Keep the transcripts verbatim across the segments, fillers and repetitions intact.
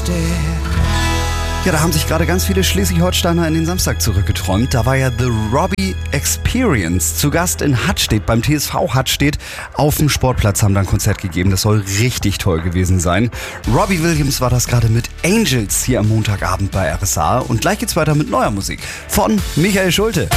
Ja, da haben sich gerade ganz viele Schleswig-Holsteiner in den Samstag zurückgeträumt. Da war ja The Robbie Experience zu Gast in Hattstedt, beim T S V Hattstedt. Auf dem Sportplatz haben da ein Konzert gegeben. Das soll richtig toll gewesen sein. Robbie Williams war das gerade mit Angels hier am Montagabend bei R S A. Und gleich geht's weiter mit neuer Musik von Michael Schulte.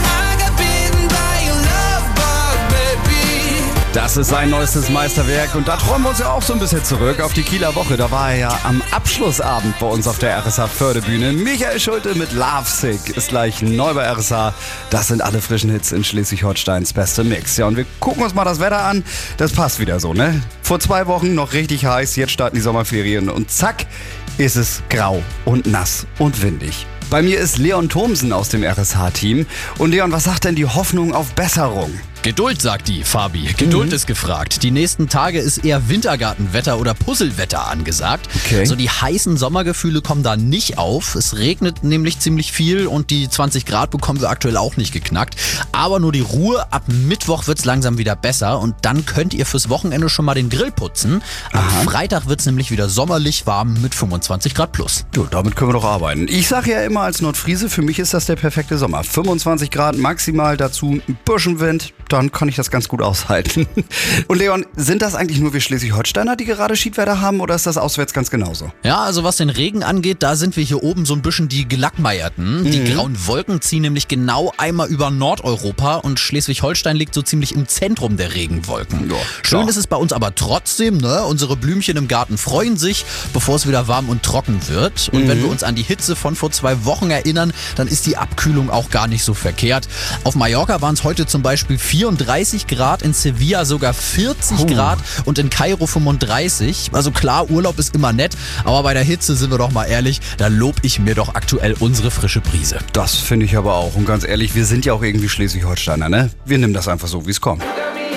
Das ist sein neuestes Meisterwerk und da träumen wir uns ja auch so ein bisschen zurück auf die Kieler Woche. Da war er ja am Abschlussabend bei uns auf der R S A Förderbühne. Michael Schulte mit Lovesick ist gleich neu bei R S A. Das sind alle frischen Hits in Schleswig-Holsteins beste Mix. Ja, und wir gucken uns mal das Wetter an. Das passt wieder so, ne? Vor zwei Wochen noch richtig heiß, jetzt starten die Sommerferien und zack, ist es grau und nass und windig. Bei mir ist Leon Thomsen aus dem R S H-Team. Und Leon, was sagt denn die Hoffnung auf Besserung? Geduld, sagt die Fabi. Geduld mhm. ist gefragt. Die nächsten Tage ist eher Wintergartenwetter oder Puzzlewetter angesagt. Okay. So die heißen Sommergefühle kommen da nicht auf. Es regnet nämlich ziemlich viel und die zwanzig Grad bekommen wir aktuell auch nicht geknackt. Aber nur die Ruhe. Ab Mittwoch wird's langsam wieder besser und dann könnt ihr fürs Wochenende schon mal den Grill putzen. Am Aha. Freitag wird's nämlich wieder sommerlich warm mit fünfundzwanzig Grad plus. Du, damit können wir doch arbeiten. Ich sage ja immer als Nordfriese, für mich ist das der perfekte Sommer. fünfundzwanzig Grad maximal, dazu ein bisschen Wind. Dann kann ich das ganz gut aushalten. Und Leon, sind das eigentlich nur wir Schleswig-Holsteiner, die gerade Schiedwetter haben, oder ist das auswärts ganz genauso? Ja, also was den Regen angeht, da sind wir hier oben so ein bisschen die Gelackmeierten. Mhm. Die grauen Wolken ziehen nämlich genau einmal über Nordeuropa und Schleswig-Holstein liegt so ziemlich im Zentrum der Regenwolken. Ja, Schön klar. ist es bei uns aber trotzdem, ne? Unsere Blümchen im Garten freuen sich, bevor es wieder warm und trocken wird. Und mhm. wenn wir uns an die Hitze von vor zwei Wochen erinnern, dann ist die Abkühlung auch gar nicht so verkehrt. Auf Mallorca waren es heute zum Beispiel vierunddreißig Grad, in Sevilla sogar vierzig Oh. Grad und in Kairo fünfunddreißig. Also klar, Urlaub ist immer nett, aber bei der Hitze sind wir doch mal ehrlich, da lob ich mir doch aktuell unsere frische Brise. Das finde ich aber auch. Und ganz ehrlich, wir sind ja auch irgendwie Schleswig-Holsteiner, ne? Wir nehmen das einfach so, wie es kommt.